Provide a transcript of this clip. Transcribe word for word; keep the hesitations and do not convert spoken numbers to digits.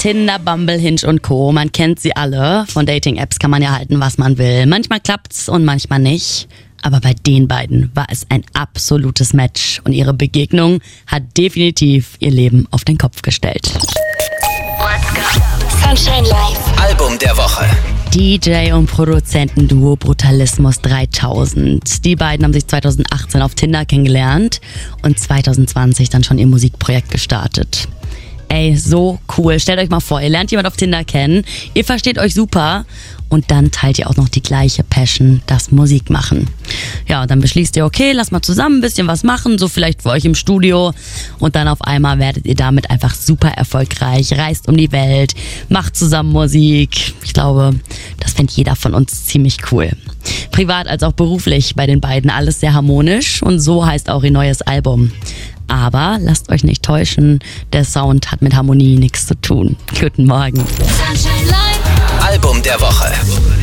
Tinder, Bumble, Hinge und Co. Man kennt sie alle. Von Dating-Apps kann man ja halten, was man will. Manchmal klappt's und manchmal nicht. Aber bei den beiden war es ein absolutes Match. Und ihre Begegnung hat definitiv ihr Leben auf den Kopf gestellt. Sunshine Live. Album der Woche. D J und Produzentenduo Brutalismus dreitausend. Die beiden haben sich zweitausendachtzehn auf Tinder kennengelernt und zweitausendzwanzig dann schon ihr Musikprojekt gestartet. Ey, so cool. Stellt euch mal vor, ihr lernt jemand auf Tinder kennen, ihr versteht euch super und dann teilt ihr auch noch die gleiche Passion, das Musik machen. Ja, und dann beschließt ihr, okay, lass mal zusammen ein bisschen was machen, so vielleicht für euch im Studio und dann auf einmal werdet ihr damit einfach super erfolgreich, reist um die Welt, macht zusammen Musik. Ich glaube, das findet jeder von uns ziemlich cool. Privat als auch beruflich bei den beiden alles sehr harmonisch und so heißt auch ihr neues Album. Aber lasst euch nicht täuschen, der Sound hat mit Harmonie nichts zu tun. Guten Morgen. Sunshine Live. Album der Woche.